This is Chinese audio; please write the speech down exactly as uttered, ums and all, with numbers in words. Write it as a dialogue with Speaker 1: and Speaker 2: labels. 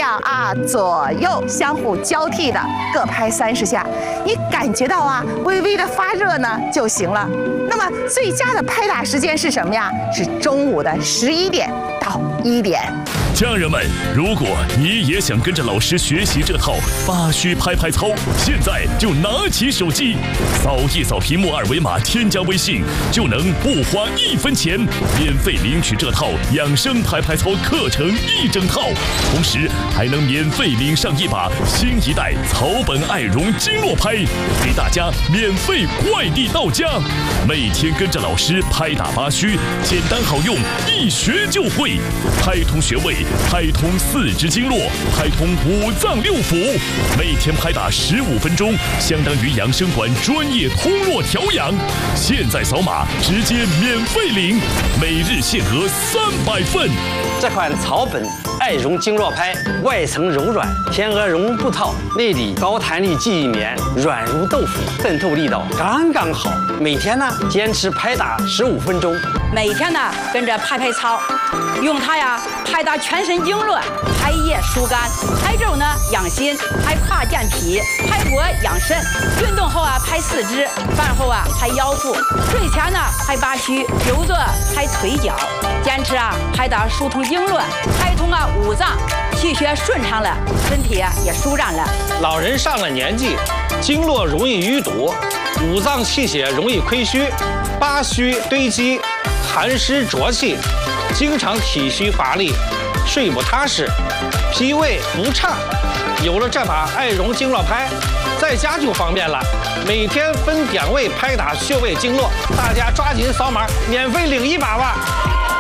Speaker 1: 样啊，左右相互交替的各拍三十下，你感觉到啊微微的发热呢就行了。那么最佳的拍打时间是什么呀？是中午的十一点到一点。
Speaker 2: 家人们，如果你也想跟着老师学习这套八虚拍拍操，现在就拿起手机，扫一扫屏幕二维码，添加微信，就能不花一分钱，免费领取这套养生拍拍操课程一整套，同时还能免费领上一把新一代草本爱绒经络拍，给大家免费快递到家。每天跟着老师拍打八虚，简单好用，一学就会，拍通穴位，拍通四肢经络，拍通五脏六腑，每天拍打十五分钟，相当于养生馆专业通络调养。现在扫码直接免费领，每日限额三百份。
Speaker 3: 这款草本爱绒经络拍，外层柔软，天鹅绒布套，内里高弹力记忆棉，软如豆腐，渗透力道刚刚好。每天呢，坚持拍打十五分钟。
Speaker 4: 每天呢，跟着拍拍操，用它呀拍打全身经络，拍腋疏肝，拍肘呢养心，拍胯健脾，拍脖养肾。运动后啊拍四肢，饭后啊拍腰腹，睡前呢拍八虚，久坐拍腿脚。坚持啊拍打疏通经络，拍通啊五脏，气血顺畅了，身体啊也舒展了。
Speaker 5: 老人上了年纪，经络容易淤堵，五脏气血容易亏虚，八虚堆积，寒湿浊气，经常体虚乏力，睡不踏实，脾胃不畅。有了这把爱绒经络拍，在家就方便了，每天分点位拍打穴位经络，大家抓紧扫码，免费领一把吧。